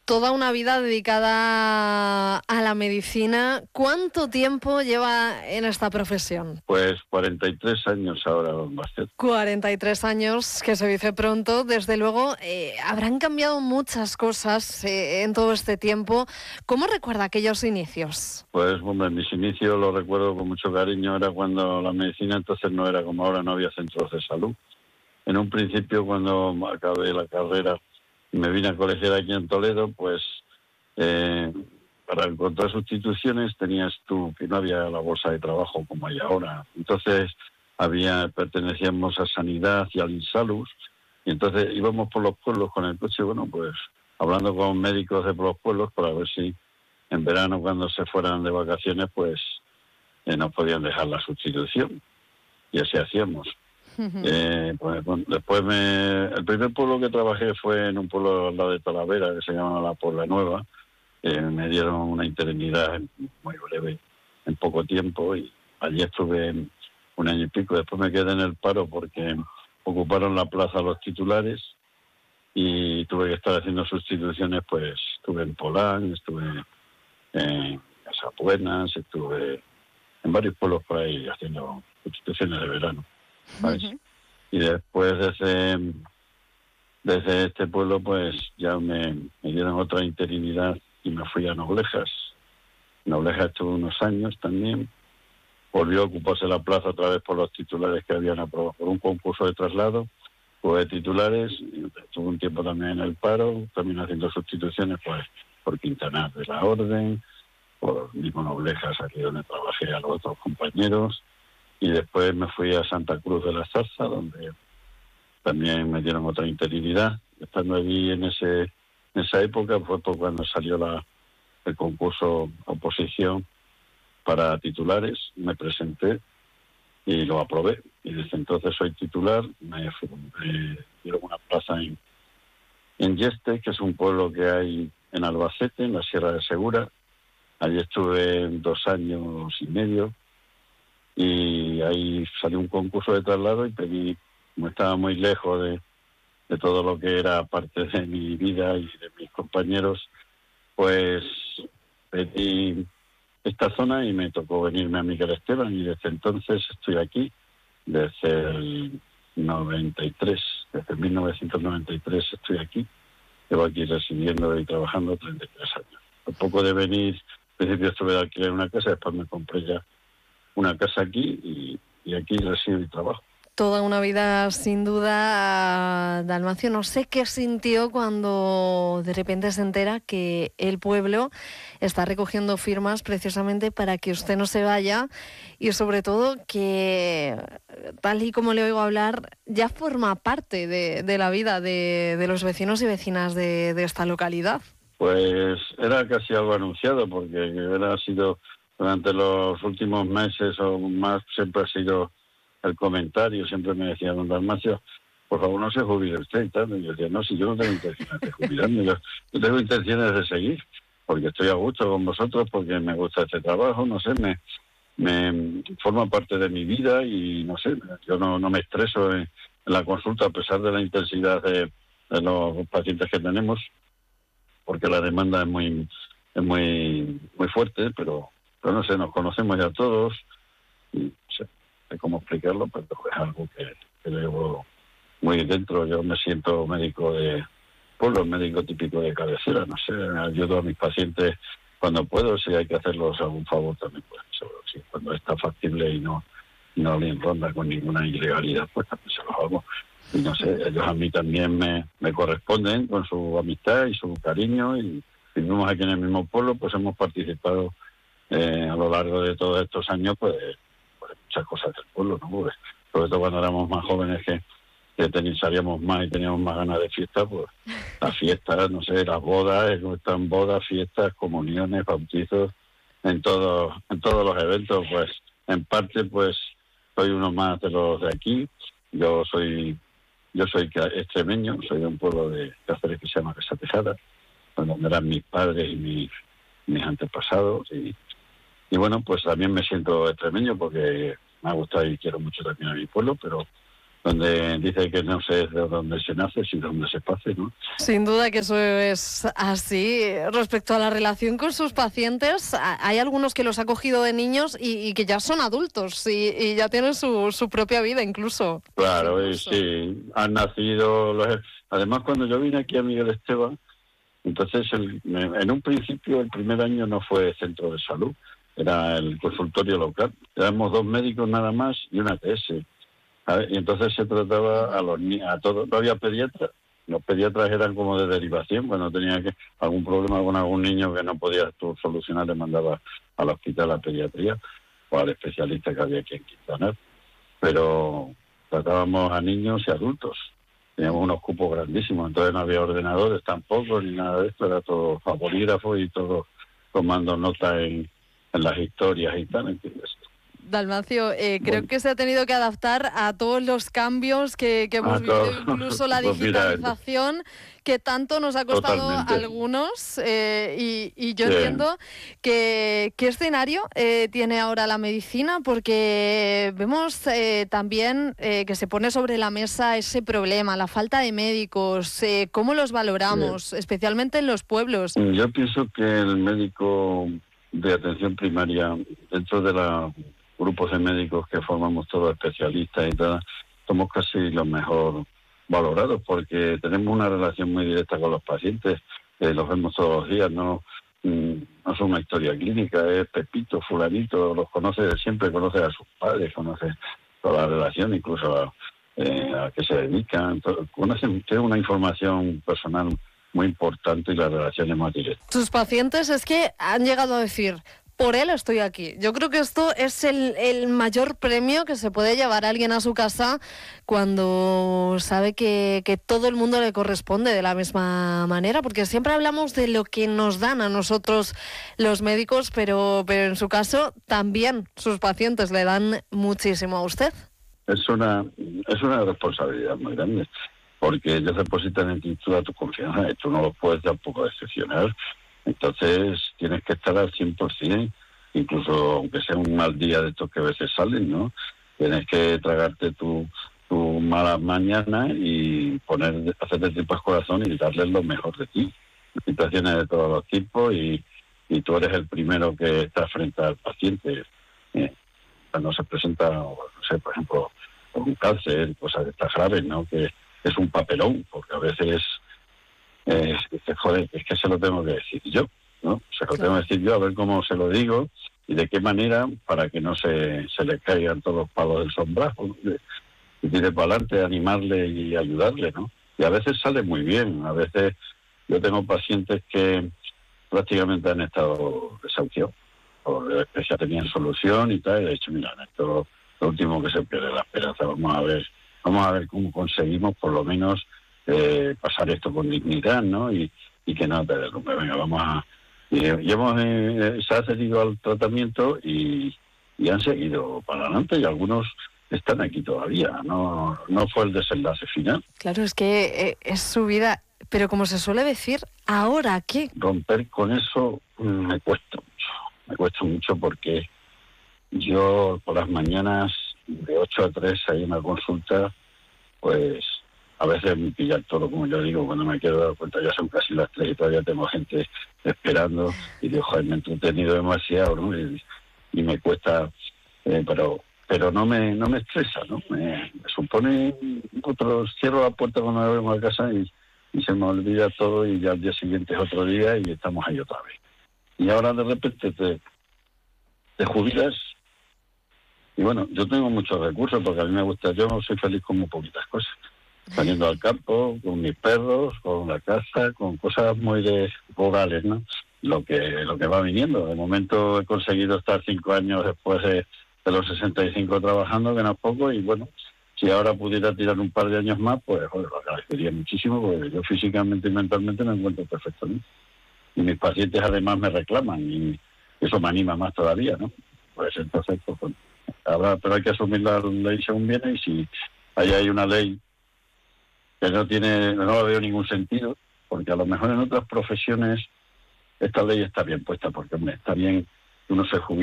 Toda una vida dedicada a la medicina. ¿Cuánto tiempo lleva en esta profesión? Pues 43 años ahora, don Bastet. 43 años, que se dice pronto. Desde luego, habrán cambiado muchas cosas en todo este tiempo. ¿Cómo recuerda aquellos inicios? Pues, hombre, mis inicios los recuerdo con mucho cariño. Era cuando la medicina entonces no era como ahora, no había centros de salud. En un principio, cuando acabé la carrera y me vine a colegiar aquí en Toledo, pues para encontrar sustituciones tenías tú, que no había la bolsa de trabajo como hay ahora. Entonces pertenecíamos a Sanidad y al Insalus, y entonces íbamos por los pueblos con el coche, bueno, pues hablando con médicos de por los pueblos para ver si en verano, cuando se fueran de vacaciones, pues nos podían dejar la sustitución, y así hacíamos. Después el primer pueblo que trabajé fue en un pueblo al lado de Talavera, que se llama La Puebla Nueva. Me dieron una interinidad muy breve, en poco tiempo, y allí estuve un año y pico. Después me quedé en el paro porque ocuparon la plaza los titulares y tuve que estar haciendo sustituciones. Pues estuve en Polán, estuve en Casabuenas, estuve en varios pueblos por ahí haciendo sustituciones de verano, ¿sabes? Y después desde este pueblo pues ya me dieron otra interinidad y me fui a Noblejas. Noblejas estuve unos años también. Volvió a ocuparse la plaza otra vez por los titulares que habían aprobado por un concurso de traslado. Tuve titulares, estuve un tiempo también en el paro, también haciendo sustituciones pues por Quintanar de la Orden, por mismo Noblejas, aquí donde trabajé, a los otros compañeros. Y después me fui a Santa Cruz de la Zarza, donde también me dieron otra interinidad. Estando allí en esa época fue por cuando salió el concurso oposición para titulares. Me presenté y lo aprobé. Y desde entonces soy titular. Me dieron una plaza en Yeste, que es un pueblo que hay en Albacete, en la Sierra de Segura. Allí estuve 2 años y medio. Y ahí salió un concurso de traslado y pedí, como estaba muy lejos de todo lo que era parte de mi vida y de mis compañeros, pues pedí esta zona y me tocó venirme a Miguel Esteban, y desde entonces estoy aquí, desde el 93, desde 1993 estoy aquí. Llevo aquí residiendo y trabajando 33 años. A poco de venir, al principio estuve de alquiler una casa, después me compré ya una casa aquí y aquí resido y trabajo. Toda una vida, sin duda, Dalmacio. No sé qué sintió cuando de repente se entera que el pueblo está recogiendo firmas precisamente para que usted no se vaya, y sobre todo que, tal y como le oigo hablar, ya forma parte de la vida de los vecinos y vecinas de esta localidad. Pues era casi algo anunciado, porque era sido durante los últimos meses o más, siempre ha sido el comentario. Siempre me decía, don Dalmacio, por favor no se jubile usted y tal. Y yo decía, no, si yo no tengo intenciones de jubilarme, yo tengo intenciones de seguir, porque estoy a gusto con vosotros, porque me gusta este trabajo, no sé, me forma parte de mi vida y no sé, yo no me estreso en la consulta, a pesar de la intensidad de los pacientes que tenemos, porque la demanda es muy fuerte, pero no sé, nos conocemos ya todos y no sé cómo explicarlo, pero es algo que llevo muy dentro. Yo me siento médico de pueblo, médico típico de cabecera, no sé, ayudo a mis pacientes cuando puedo. Si hay que hacerlos algún favor también, pues sí, cuando está factible y no le ronda con ninguna ilegalidad, pues también se los hago. Y no sé, ellos a mí también me corresponden con su amistad y su cariño, y vivimos aquí en el mismo pueblo, pues hemos participado a lo largo de todos estos años, pues muchas cosas del pueblo, ¿no? Pues, sobre todo cuando éramos más jóvenes, que salíamos más y teníamos más ganas de fiesta, pues las fiestas, no sé, las bodas, están bodas, fiestas, comuniones, bautizos, en todos los eventos. Pues en parte pues soy uno más de los de aquí. Yo soy extremeño, soy de un pueblo de Cáceres que se llama Casa Tejada, donde eran mis padres y mis antepasados, y bueno, pues también me siento extremeño porque me ha gustado y quiero mucho también a mi pueblo, pero donde dice que no sé de dónde se nace, sino dónde se pase, ¿no? Sin duda que eso es así. Respecto a la relación con sus pacientes, hay algunos que los ha cogido de niños y que ya son adultos y ya tienen su propia vida incluso. Claro, y sí, han nacido... Además, cuando yo vine aquí a Miguel Esteban, entonces en un principio el primer año no fue centro de salud, era el consultorio local. Éramos 2 médicos nada más y una TS. Y entonces se trataba a todos, no había pediatras. Los pediatras eran como de derivación, cuando tenía algún problema con algún niño que no podías tú solucionar, le mandaba al hospital a pediatría o al especialista que había aquí en Quintanar. Pero tratábamos a niños y adultos. Teníamos unos cupos grandísimos, entonces no había ordenadores tampoco, ni nada de esto, era todo a bolígrafo y todo tomando nota en las historias y tal, ¿entiendes? Dalmacio, creo que se ha tenido que adaptar a todos los cambios que hemos vivido, incluso la digitalización que tanto nos ha costado a algunos, y yo entiendo que qué escenario tiene ahora la medicina, porque vemos también que se pone sobre la mesa ese problema, la falta de médicos, ¿cómo los valoramos, especialmente en los pueblos? Yo pienso que el médico de atención primaria, dentro de la grupos de médicos que formamos todos especialistas y tal, somos casi los mejor valorados porque tenemos una relación muy directa con los pacientes, los vemos todos los días, no es una historia clínica, es Pepito, fulanito, los conoce de siempre, conoce a sus padres, conoce toda la relación, incluso a qué se dedican, conocen, tienen una información personal muy importante y la relación es más directa. Sus pacientes es que han llegado a decir: por él estoy aquí. Yo creo que esto es el mayor premio que se puede llevar a alguien a su casa cuando sabe que todo el mundo le corresponde de la misma manera, porque siempre hablamos de lo que nos dan a nosotros los médicos, pero en su caso también sus pacientes le dan muchísimo a usted. Es una responsabilidad muy grande, porque ellos depositan en ti toda tu confianza y tú no los puedes tampoco decepcionar. Entonces tienes que estar al 100%, incluso aunque sea un mal día de estos que a veces salen, ¿no? Tienes que tragarte tu mala mañana y hacerte tripas corazón y darles lo mejor de ti. Situaciones de todos los tipos y tú eres el primero que está frente al paciente. Cuando se presenta, no sé, por ejemplo, un cáncer, cosas de estas graves, ¿no? Que es un papelón, porque a veces... joder, es que se lo tengo que decir yo, ¿no? Se lo tengo que decir yo, a ver cómo se lo digo y de qué manera, para que no se le caigan todos los palos del sombrajo, ¿no? Y tire para adelante, animarle y ayudarle, ¿no? Y a veces sale muy bien, a veces yo tengo pacientes que prácticamente han estado desahuciados, porque ya tenían solución y tal, y de hecho, mira, esto lo último que se pierde la esperanza, vamos a ver cómo conseguimos por lo menos pasar esto con dignidad, ¿no? Y que no te derrumbe. Venga, vamos a... se ha seguido al tratamiento y han seguido para adelante y algunos están aquí todavía. No fue el desenlace final. Claro, es que es su vida, pero como se suele decir, ¿ahora qué? Romper con eso me cuesta mucho porque yo por las mañanas de 8 a 3 hay una consulta, pues a veces me pilla el toro, como yo digo, cuando me quiero dar cuenta ya son casi las 3 y todavía tengo gente esperando y digo, joder, me he entretenido demasiado, ¿no? Y me cuesta, pero no me estresa, ¿no? Me supone cierro la puerta cuando vengo a casa y se me olvida todo y ya al día siguiente es otro día y estamos ahí otra vez. Y ahora de repente te jubilas y bueno, yo tengo muchos recursos porque a mí me gusta, yo soy feliz con muy poquitas cosas. Saliendo al campo, con mis perros, con la casa, con cosas muy rurales, ¿no? Lo que va viniendo. De momento he conseguido estar 5 años después de los 65 trabajando, que no es poco, y bueno, si ahora pudiera tirar un par de años más, pues joder, lo agradecería muchísimo, porque yo físicamente y mentalmente me encuentro perfectamente. Y mis pacientes además me reclaman, y eso me anima más todavía, ¿no? Pues entonces, pues bueno, ahora, pero hay que asumir la ley según viene, y si ahí hay una ley que no le veo ningún sentido, porque a lo mejor en otras profesiones esta ley está bien puesta, porque hombre, está bien que uno se jubile